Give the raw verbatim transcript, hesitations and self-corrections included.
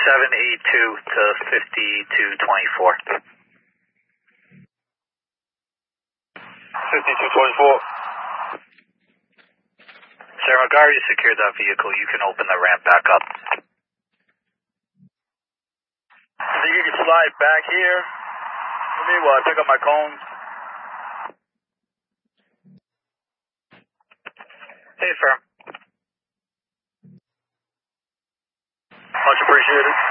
seven eight two to fifty-two twenty-four. fifty-two twenty-four. Sir, McGarry secured that vehicle. You can open the ramp back up. I think you can slide back here for me while I pick up my cones. Hey, firm. Much appreciated.